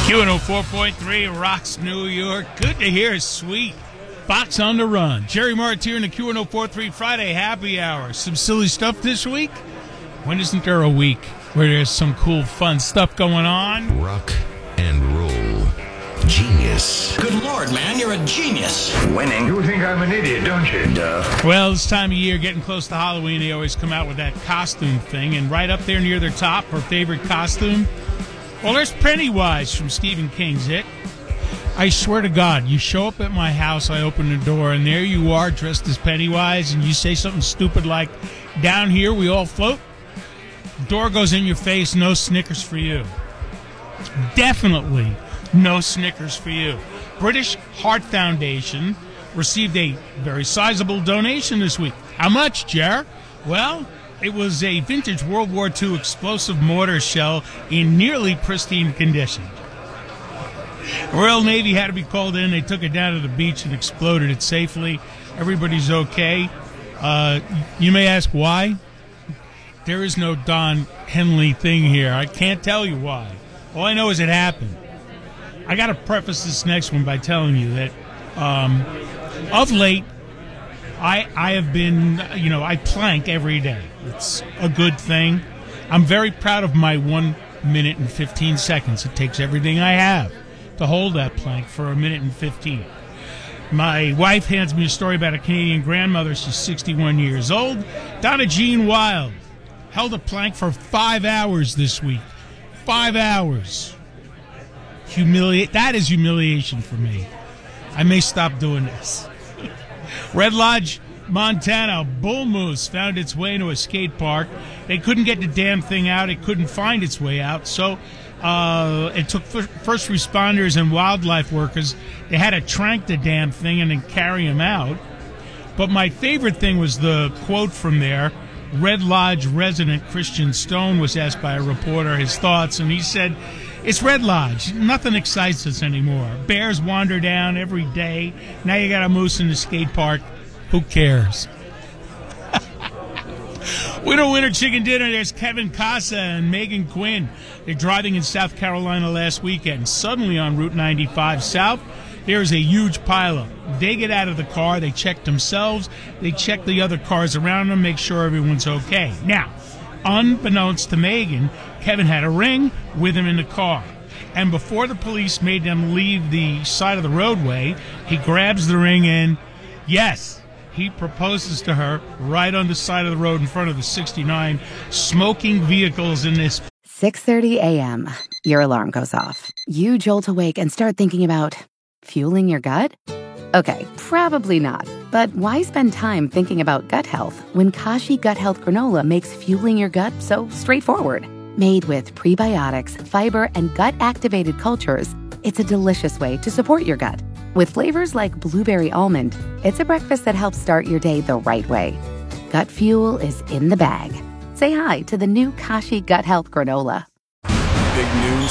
Q104.3 rocks New York. Good to hear. Sweet. Fox on the run. Jerry Martyr in the Q104.3 Friday happy hour. Some silly stuff this week? When isn't there a week where there's some cool, fun stuff going on? Rock and roll. Genius. Good Lord, man, you're a genius. Winning. You think I'm an idiot, don't you? Duh. Well, this time of year, getting close to Halloween, they always come out with that costume thing. And right up there near their top, her favorite costume, well, there's Pennywise from Stephen King's hit. I swear to God, you show up at my house, I open the door, and there you are dressed as Pennywise, and you say something stupid like, down here we all float. Door goes in your face, no Snickers for you. Definitely no Snickers for you. British Heart Foundation received a very sizable donation this week. How much, Jer? Well, it was a vintage World War II explosive mortar shell in nearly pristine condition. Royal Navy had to be called in. They took it down to the beach and exploded it safely. Everybody's okay. You may ask why. There is no Don Henley thing here. I can't tell you why. All I know is it happened. I got to preface this next one by telling you that of late, I have been, I plank every day. It's a good thing. I'm very proud of my 1 minute and 15 seconds. It takes everything I have to hold that plank for a minute and 15. My wife hands me a story about a Canadian grandmother. She's 61 years old. Donna Jean Wild held a plank for 5 hours this week. 5 hours. That is humiliation for me. I may stop doing this. Red Lodge, Montana, a bull moose found its way into a skate park. They couldn't get the damn thing out. It couldn't find its way out. So it took first responders and wildlife workers. They had to trank the damn thing and then carry him out. But my favorite thing was the quote from there. Red Lodge resident Christian Stone was asked by a reporter his thoughts, and he said, "It's Red Lodge. Nothing excites us anymore. Bears wander down every day. Now you got a moose in the skate park. Who cares?" Winter Chicken Dinner, there's Kevin Casa and Megan Quinn. They're driving in South Carolina last weekend. Suddenly on Route 95 South, there's a huge pileup. They get out of the car. They check themselves. They check the other cars around them, make sure everyone's okay. Now, unbeknownst to Megan, Kevin had a ring with him in the car. And before the police made them leave the side of the roadway, he grabs the ring and, yes, he proposes to her right on the side of the road in front of the 69 smoking vehicles in this. 6:30 a.m. Your alarm goes off. You jolt awake and start thinking about fueling your gut? Okay, probably not. But why spend time thinking about gut health when Kashi Gut Health Granola makes fueling your gut so straightforward? Made with prebiotics, fiber, and gut-activated cultures, it's a delicious way to support your gut. With flavors like blueberry almond, it's a breakfast that helps start your day the right way. Gut fuel is in the bag. Say hi to the new Kashi Gut Health Granola. Big news